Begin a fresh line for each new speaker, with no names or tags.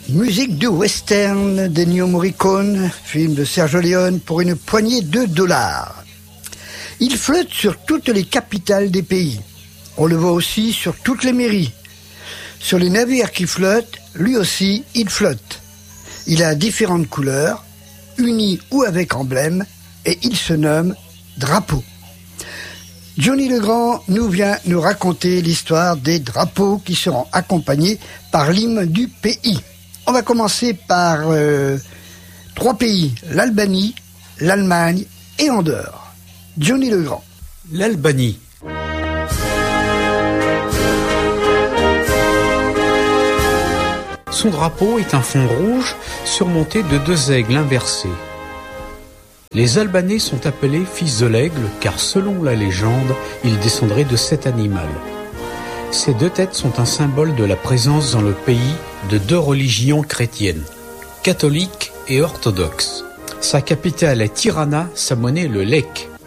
Musique de western d'Ennio Morricone, film de Sergio Leone pour une poignée de $. Il flotte sur toutes les capitales des pays. On le voit aussi sur toutes les mairies. Sur les navires qui flottent, lui aussi, il flotte. Il a différentes couleurs, unies ou avec emblème, et il se nomme drapeau. Johnny Legrand vient nous raconter l'histoire des drapeaux qui seront accompagnés par l'hymne du pays. On va commencer par 3 pays, l'Albanie, l'Allemagne et Andorre. Johnny Legrand.
L'Albanie. Son drapeau est un fond rouge surmonté de 2 aigles inversés. Les Albanais sont appelés fils de l'aigle car selon la légende, ils descendraient de cet animal. Ces 2 têtes sont un symbole de la présence dans le pays de 2 religions chrétiennes, catholiques et orthodoxes. Sa capitale est Tirana, sa monnaie le lek.